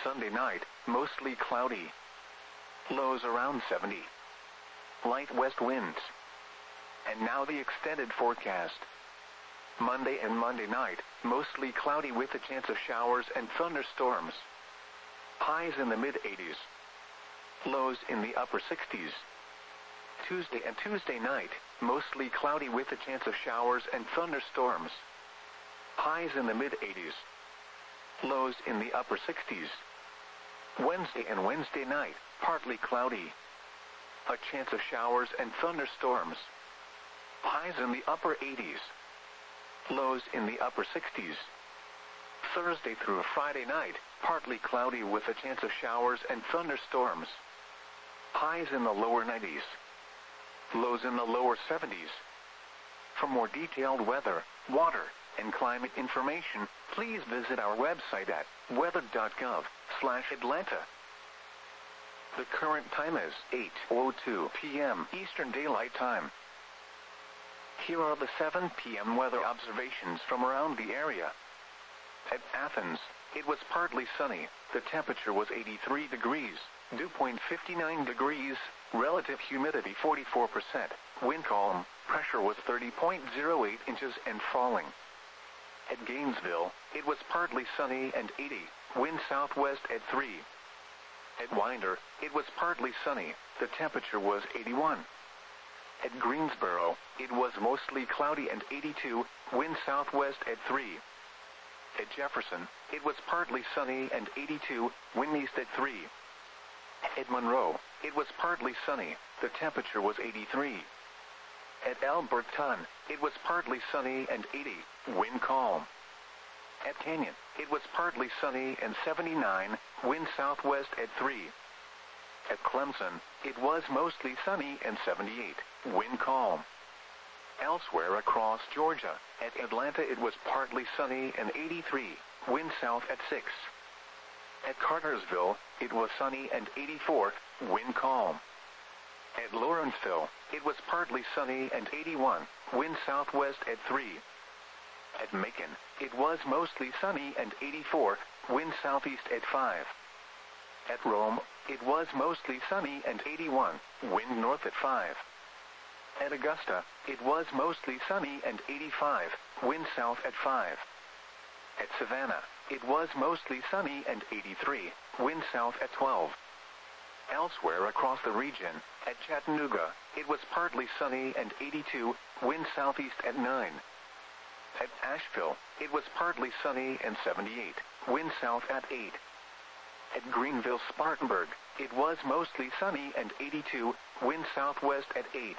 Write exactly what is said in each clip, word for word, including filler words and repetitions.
Sunday night, mostly cloudy. Lows around seventy. Light west winds. And now the extended forecast. Monday and Monday night, mostly cloudy with a chance of showers and thunderstorms. Highs in the mid eighties. Lows in the upper sixties. Tuesday and Tuesday night, mostly cloudy with a chance of showers and thunderstorms. Highs in the mid eighties. Lows in the upper sixties. Wednesday and Wednesday night, partly cloudy. A chance of showers and thunderstorms. Highs in the upper eighties. Lows in the upper sixties. Thursday through Friday night, partly cloudy with a chance of showers and thunderstorms. Highs in the lower nineties. Lows in the lower seventies. For more detailed weather, water, and climate information, please visit our website at weather dot gov slash Atlanta. The current time is eight oh two p m Eastern Daylight Time. Here are the seven p m weather observations from around the area. At Athens, it was partly sunny. The temperature was eighty-three degrees, dew point fifty-nine degrees, relative humidity forty-four percent, wind calm, pressure was thirty point zero eight inches and falling. At Gainesville, it was partly sunny and eighty, wind southwest at three. At Winder, it was partly sunny. The temperature was eighty-one. At Greensboro, it was mostly cloudy and eighty-two, wind southwest at three. At Jefferson, it was partly sunny and eighty-two, wind east at three. At Monroe, it was partly sunny. The temperature was eighty-three. At Alberton, it was partly sunny and eighty, wind calm. At Canyon, it was partly sunny and seventy-nine, wind southwest at three. At Clemson, it was mostly sunny and seventy-eight, wind calm. Elsewhere across Georgia, at Atlanta it was partly sunny and eighty-three, wind south at six. At Cartersville, it was sunny and eighty-four, wind calm. At Lawrenceville, it was partly sunny and eighty-one, wind southwest at three. At Macon, it was mostly sunny and eighty-four, wind southeast at five. At Rome, it was mostly sunny and eighty-one, wind north at five. At Augusta, it was mostly sunny and eighty-five, wind south at five. At Savannah, it was mostly sunny and eighty-three, wind south at twelve. Elsewhere across the region, at Chattanooga, it was partly sunny and eighty-two, wind southeast at nine. At Asheville, it was partly sunny and seventy-eight, wind south at eight. At Greenville-Spartanburg, it was mostly sunny and eighty-two, wind southwest at eight.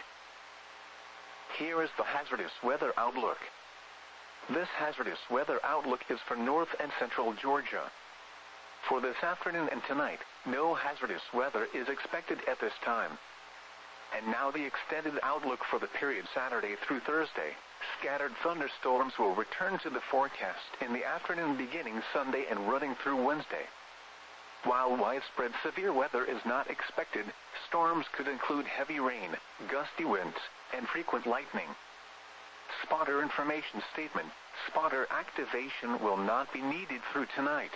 Here is the hazardous weather outlook. This hazardous weather outlook is for north and central Georgia. For this afternoon and tonight, no hazardous weather is expected at this time. And now the extended outlook for the period Saturday through Thursday. Scattered thunderstorms will return to the forecast in the afternoon beginning Sunday and running through Wednesday. While widespread severe weather is not expected, storms could include heavy rain, gusty winds, and frequent lightning. Spotter information statement: spotter activation will not be needed through tonight.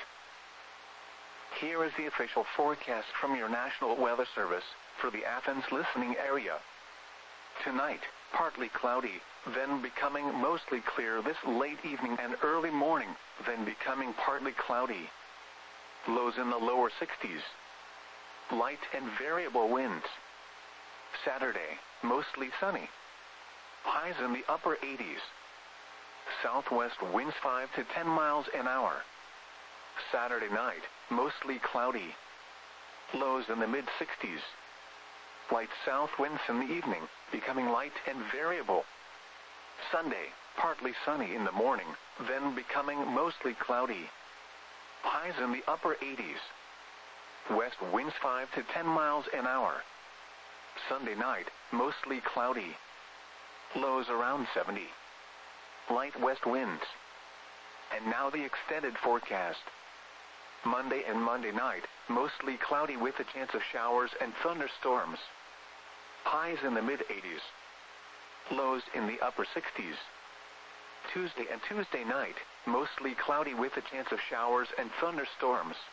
Here is the official forecast from your National Weather Service for the Athens listening area. Tonight, partly cloudy, then becoming mostly clear this late evening and early morning, then becoming partly cloudy. Lows in the lower sixties. Light and variable winds. Saturday, mostly sunny. Highs in the upper eighties. Southwest winds five to ten miles an hour. Saturday night, mostly cloudy. Lows in the mid sixties. Light south winds in the evening, becoming light and variable. Sunday, partly sunny in the morning, then becoming mostly cloudy. Highs in the upper eighties. West winds five to ten miles an hour. Sunday night, mostly cloudy. Lows around seventy. Light west winds. And now the extended forecast. Monday and Monday night, mostly cloudy with a chance of showers and thunderstorms. Highs in the mid eighties. Lows in the upper sixties. Tuesday and Tuesday night, mostly cloudy with a chance of showers and thunderstorms.